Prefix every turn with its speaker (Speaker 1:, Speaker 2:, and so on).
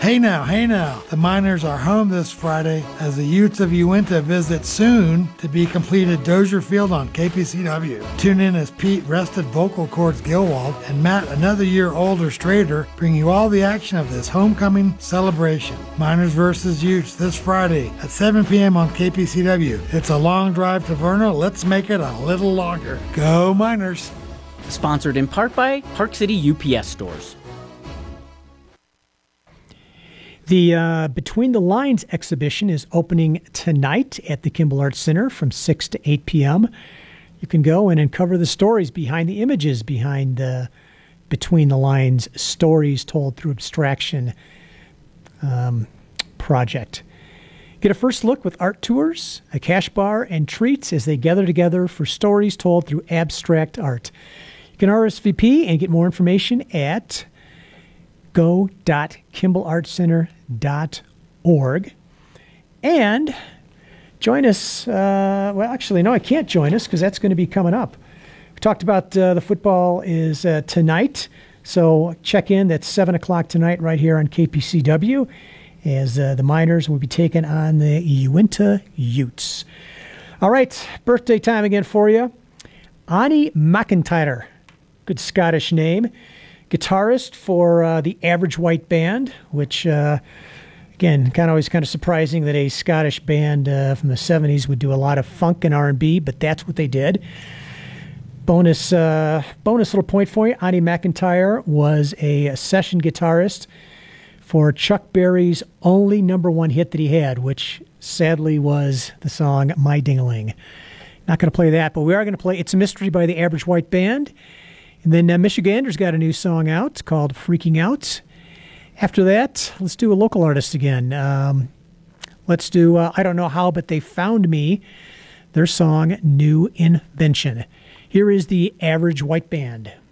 Speaker 1: Hey now, the Miners are home this Friday as the Utes of Uinta visit soon to be completed Dozier Field on KPCW. Tune in as Pete rested vocal cords Gilwald and Matt, another year older Strader, bring you all the action of this homecoming celebration. Miners versus Utes this Friday at 7 p.m. on KPCW. It's a long drive to Vernal. Let's make it a little longer. Go Miners!
Speaker 2: Sponsored in part by Park City UPS Stores.
Speaker 3: The Between the Lines exhibition is opening tonight at the Kimball Arts Center from 6 to 8 p.m. You can go and uncover the stories behind the images behind the Between the Lines Stories Told Through Abstraction project. Get a first look with art tours, a cash bar, and treats as they gather together for stories told through abstract art. You can RSVP and get more information at go.kimbellartcenter.org. And join us. Well, actually, no, I can't join us because that's going to be coming up. We talked about the football is tonight. So check in. That's 7 o'clock tonight right here on KPCW as the Miners will be taking on the Uinta Utes. All right, birthday time again for you. Ani McIntyre, good Scottish name. Guitarist for the Average White Band, which, again, always kind of surprising that a Scottish band from the 70s would do a lot of funk and R&B, but that's what they did. Bonus little point for you, Ani McIntyre was a session guitarist for Chuck Berry's only #1 hit that he had, which sadly was the song My Ding-a-Ling. Not going to play that, but we are going to play It's a Mystery by the Average White Band. And then Michigander's got a new song out called Freaking Out. After that, let's do a local artist again. Let's do I Don't Know How, But They Found Me, their song New Invention. Here is the Average White Band.